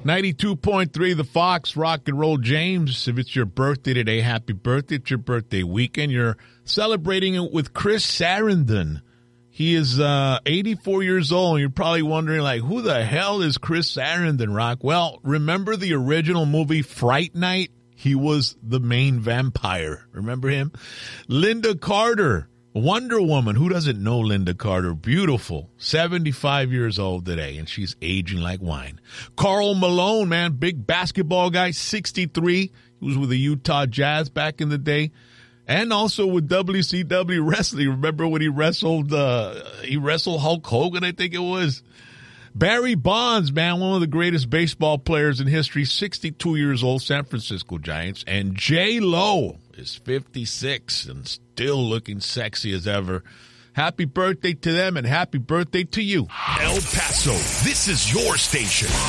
92.3 The Fox, Rock and Roll James. If it's your birthday today, happy birthday. It's your birthday weekend. You're celebrating it with Chris Sarandon. He is 84 years old, and you're probably wondering, like, who the hell is Chris Sarandon, Rock? Well, remember the original movie Fright Night? He was the main vampire. Remember him? Linda Carter, Wonder Woman. Who doesn't know Linda Carter? Beautiful. 75 years old today, and she's aging like wine. Karl Malone, man, big basketball guy, 63. He was with the Utah Jazz back in the day. And also with WCW wrestling. Remember when he wrestled Hulk Hogan, I think it was? Barry Bonds, man, one of the greatest baseball players in history, 62 years old, San Francisco Giants. And J-Lo is 56 and still looking sexy as ever. Happy birthday to them and happy birthday to you. El Paso, this is your station.